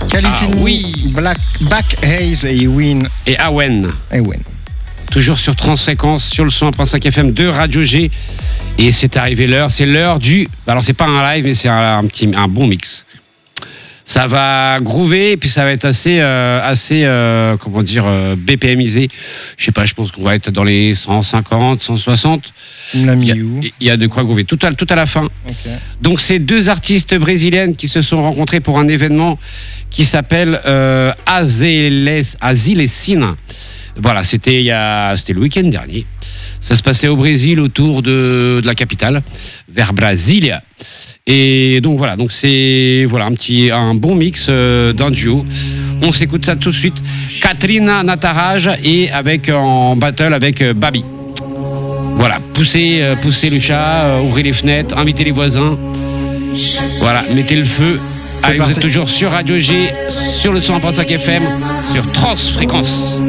Kalitini, oui. Back Hayes et Ewen. Et Awen. Ewen. Toujours sur Transfréquence, sur le 101.5 FM de Radio G. Et c'est arrivé l'heure. C'est l'heure du. Alors, c'est pas un live, mais c'est un bon mix. Ça va groover, et puis ça va être assez BPMisé. Je sais pas, je pense qu'on va être dans les 150, 160. Il y a de quoi groover tout à la fin. Okay. Donc, c'est deux artistes brésiliennes qui se sont rencontrés pour un événement qui s'appelle Azilesina. Voilà, c'était le week-end dernier. Ça se passait au Brésil, autour de la capitale, vers Brasilia. Et donc voilà, c'est un bon mix d'un duo. On s'écoute ça tout de suite. Katrina Nataraj et en battle avec Babi. Voilà, poussez le chat, ouvrez les fenêtres, invitez les voisins. Voilà, mettez le feu. Allez, vous êtes toujours sur Radio G, sur le 101.5 FM, sur Transfréquence.